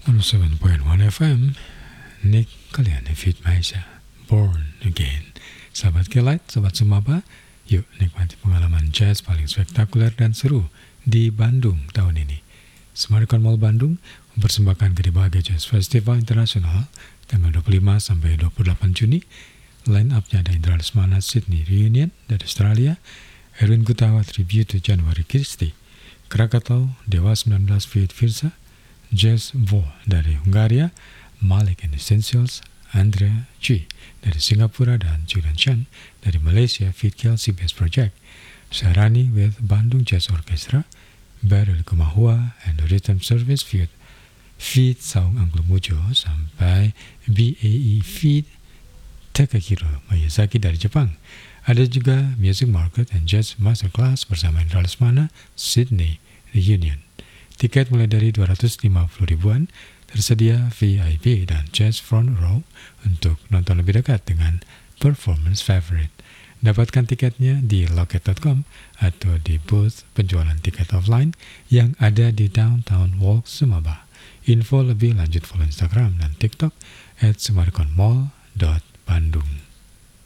107.1 FM, Nick kalian Fit Maisha, Born Again. Sahabat Kelight, Sobat Sumaba, yuk nikmati pengalaman jazz paling spektakuler dan seru di Bandung tahun ini. Semarikon Mall Bandung mempersembahkan Geribahagia Jazz Festival Internasional tanggal 25 sampai 28 Juni. Line up-nya ada Indra Lesmana Sydney Reunion dari Australia, Erwin Gutawa Tribute to January Christie, Krakatau Dewa 19 Viet Virsa, Jazz Vo dari Hungaria, Malik and Essentials, Andrea G dari Singapura, dan Julian Chan dari Malaysia Fit Kelsey Bass Project, Sarani with Bandung Jazz Orchestra, Beryl Kumahua and the Rhythm Service Feat Saung Anglo Mujo, sampai BAE Feat Takahiro Miyazaki dari Jepang. Ada juga Music Market and Jazz Masterclass bersama Indra Lesmana Sydney Reunion. Tiket mulai dari 250 ribuan, tersedia VIP dan Jazz Front Row untuk nonton lebih dekat dengan performance favorite. Dapatkan tiketnya di loket.com atau di booth penjualan tiket offline yang ada di Downtown Walk Sumaba. Info lebih lanjut follow Instagram dan TikTok @semarikonmall.bandung.